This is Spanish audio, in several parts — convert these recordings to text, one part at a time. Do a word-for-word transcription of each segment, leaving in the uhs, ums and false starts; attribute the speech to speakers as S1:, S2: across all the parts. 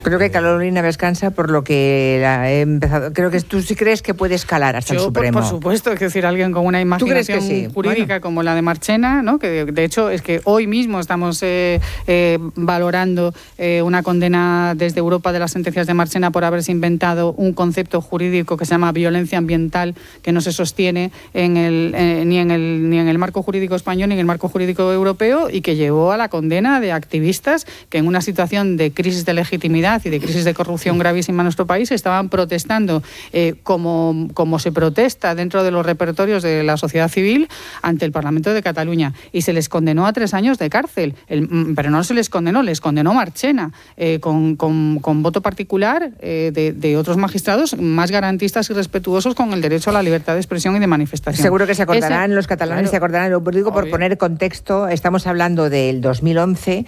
S1: Creo que Carolina Vescanza, por lo que la he empezado, creo que tú sí crees que puede escalar hasta
S2: Yo,
S1: el Supremo.
S2: Por, por supuesto, es decir, alguien con una imaginación
S1: sí?
S2: jurídica
S1: Bueno.
S2: como la de Marchena, ¿no? Que de, de hecho es que hoy mismo estamos eh, eh, valorando eh, una condena desde Europa de las sentencias de Marchena por haberse inventado un concepto jurídico que se llama violencia ambiental, que no se sostiene en el, eh, ni, en el, ni en el marco jurídico español ni en el marco jurídico europeo, y que llevó a la condena de activistas que en una situación de crisis de legitimidad y de crisis de corrupción gravísima en nuestro país estaban protestando eh, como, como se protesta dentro de los repertorios de la sociedad civil ante el Parlamento de Cataluña, y se les condenó a tres años de cárcel. El, pero no se les condenó, les condenó Marchena eh, con, con, con voto particular eh, de, de otros magistrados más garantistas y respetuosos con el derecho a la libertad de expresión y de manifestación.
S1: Seguro que se acordarán,
S2: Ese,
S1: los catalanes
S2: claro,
S1: se acordarán, lo digo por
S2: obvio.
S1: poner contexto, estamos hablando del dos mil once,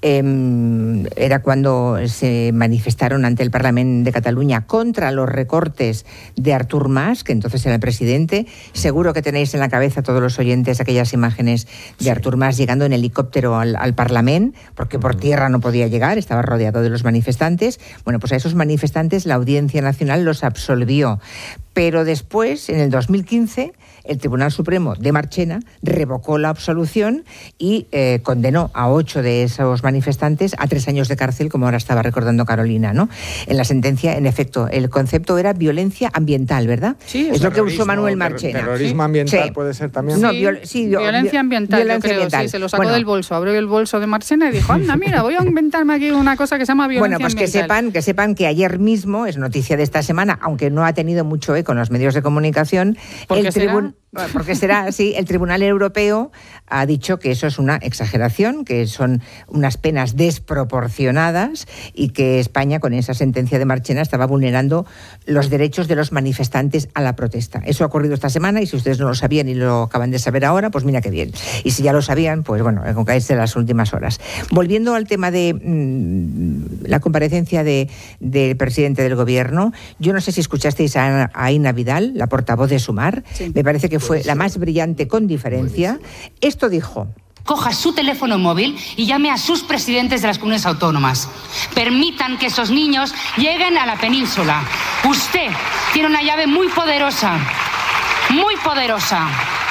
S1: eh, era cuando se manifestaron ante el Parlamento de Cataluña contra los recortes de Artur Mas, que entonces era el presidente. Seguro que tenéis en la cabeza todos los oyentes aquellas imágenes de sí. Artur Mas llegando en helicóptero al, al Parlamento, porque por tierra no podía llegar, estaba rodeado de los manifestantes. Bueno, pues a esos manifestantes la Audiencia Nacional los absolvió. Pero después, en el dos mil quince, el Tribunal Supremo de Marchena revocó la absolución y eh, condenó a ocho de esos manifestantes a tres años de cárcel, como ahora estaba recordando Carolina, ¿no? En la sentencia, en efecto, el concepto era violencia ambiental, ¿verdad?
S2: Sí,
S1: es lo que usó Manuel Marchena.
S3: Terrorismo ambiental sí. puede ser también.
S1: No,
S2: sí,
S1: viol sí,
S2: violencia ambiental, violencia yo creo, ambiental. Sí, se lo sacó bueno. del bolso, abrió el bolso de Marchena y dijo, anda, mira, voy a inventarme aquí una cosa que se llama violencia
S1: ambiental. Bueno, pues
S2: ambiental.
S1: que sepan, que sepan que ayer mismo, es noticia de esta semana, aunque no ha tenido mucho eco en los medios de comunicación,
S2: ¿Por
S1: el
S2: qué
S1: tribunal...
S2: será?
S1: Porque será así, el Tribunal Europeo ha dicho que eso es una exageración, que son unas penas desproporcionadas y que España, con esa sentencia de Marchena, estaba vulnerando los derechos de los manifestantes a la protesta. Eso ha ocurrido esta semana y si ustedes no lo sabían y lo acaban de saber ahora, pues mira qué bien. Y si ya lo sabían, pues bueno, con caerse las últimas horas. Volviendo al tema de mmm, la comparecencia de, del presidente del Gobierno, yo no sé si escuchasteis a, a Aina Vidal, la portavoz de Sumar, sí. Me parece que fue la más brillante con diferencia. Esto dijo:
S4: coja su teléfono móvil y llame a sus presidentes de las comunidades autónomas. Permitan que esos niños lleguen a la península. Usted tiene una llave muy poderosa, muy poderosa.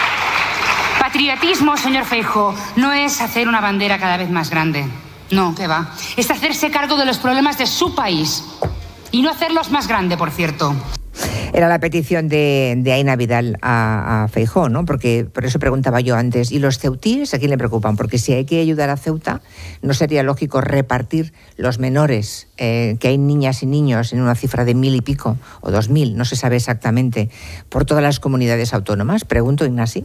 S4: Patriotismo, señor Feijóo, no es hacer una bandera cada vez más grande. No, ¿qué va? Es hacerse cargo de los problemas de su país y no hacerlos más grande, por cierto.
S1: Era la petición de, de Aina Vidal a, a Feijóo, ¿no? Porque por eso preguntaba yo antes, ¿y los ceutíes a quién le preocupan? Porque si hay que ayudar a Ceuta, ¿no sería lógico repartir los menores, eh, que hay niñas y niños en una cifra de mil y pico, o dos mil, no se sabe exactamente, por todas las comunidades autónomas? Pregunto, Ignasi.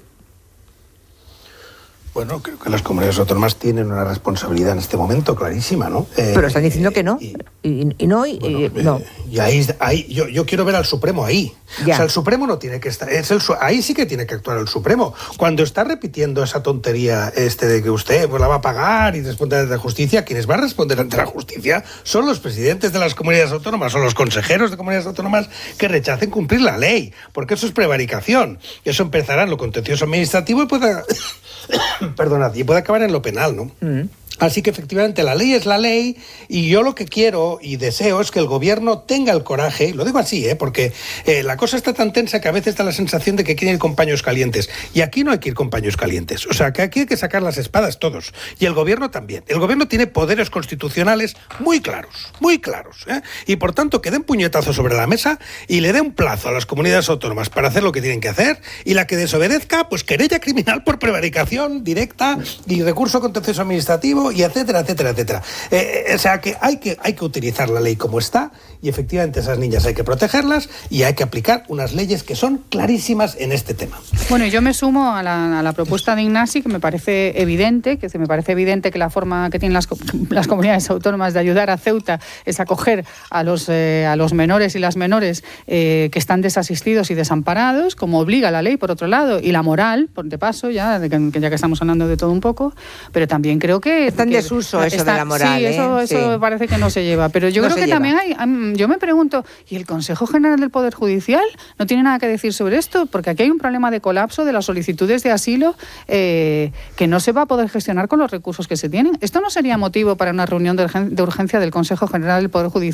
S5: Bueno, creo que las comunidades autónomas tienen una responsabilidad en este momento clarísima, ¿no? Eh,
S1: Pero están diciendo que no.
S5: Y,
S1: y, y no, y,
S5: bueno,
S1: y no.
S5: Eh, y ahí, ahí yo, yo quiero ver al Supremo ahí. Ya. O sea, el Supremo no tiene que estar... Es el, ahí sí que tiene que actuar el Supremo. Cuando está repitiendo esa tontería este de que usted pues, la va a pagar y responde ante la justicia, quienes van a responder ante la justicia son los presidentes de las comunidades autónomas o los consejeros de comunidades autónomas que rechacen cumplir la ley. Porque eso es prevaricación. Eso empezará en lo contencioso administrativo y puede... Perdonad, y puede acabar en lo penal, ¿no? Mm. Así que efectivamente la ley es la ley y yo lo que quiero y deseo es que el gobierno tenga el coraje, lo digo así, ¿eh? porque eh, la cosa está tan tensa que a veces da la sensación de que quieren ir con paños calientes y aquí no hay que ir con paños calientes, o sea que aquí hay que sacar las espadas todos y el gobierno también. El gobierno tiene poderes constitucionales muy claros, muy claros, ¿eh? y por tanto que den puñetazo sobre la mesa y le dé un plazo a las comunidades autónomas para hacer lo que tienen que hacer y la que desobedezca, pues querella criminal por prevaricación directa y recurso contencioso administrativo y etcétera, etcétera, etcétera. Eh, o sea que hay, que hay que utilizar la ley como está y efectivamente esas niñas hay que protegerlas y hay que aplicar unas leyes que son clarísimas en este tema.
S2: Bueno, yo me sumo a la, a la propuesta de Ignasi, que me parece evidente, que se me parece evidente que la forma que tienen las, las comunidades autónomas de ayudar a Ceuta es acoger a los, eh, a los menores y las menores eh, que están desasistidos y desamparados, como obliga la ley, por otro lado, y la moral, por de paso, ya, de que, ya que estamos hablando de todo un poco, pero también creo que
S1: está en desuso eso está, de la moral.
S2: Sí, eso,
S1: ¿eh?
S2: eso
S1: sí.
S2: parece que no se lleva. Pero yo no creo que lleva. también hay... Yo me pregunto, ¿y el Consejo General del Poder Judicial no tiene nada que decir sobre esto? Porque aquí hay un problema de colapso de las solicitudes de asilo eh, que no se va a poder gestionar con los recursos que se tienen. ¿Esto no sería motivo para una reunión de urgencia del Consejo General del Poder Judicial?